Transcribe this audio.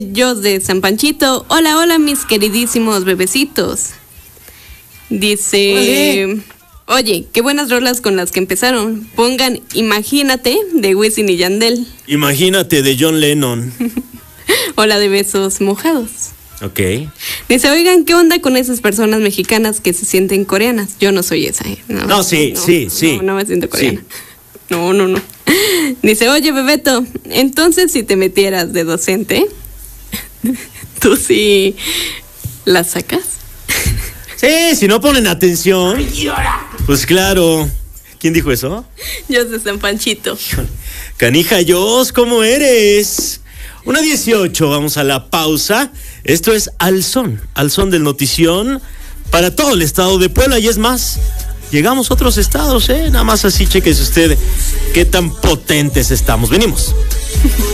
Yo de San Panchito. Hola, hola, mis queridísimos bebecitos. Dice: oye, qué buenas rolas con las que empezaron. Pongan Imagínate de Wisin y Yandel. Imagínate de John Lennon. Hola de Besos Mojados. Ok. Dice: oigan, ¿qué onda con esas personas mexicanas que se sienten coreanas? Yo no soy esa, No, sí. No me siento coreana. Sí. No. Dice: oye, Bebeto, entonces si te metieras de docente, ¿tú sí la sacas? Sí, si no ponen atención. Pues claro. ¿Quién dijo eso? Yo de San Panchito. Canija Jos, ¿cómo eres? 1:18, vamos a la pausa. Esto es Al Son del Notición para todo el estado de Puebla. Y es más, llegamos a otros estados, nada más así, chéquese usted qué tan potentes estamos. Venimos.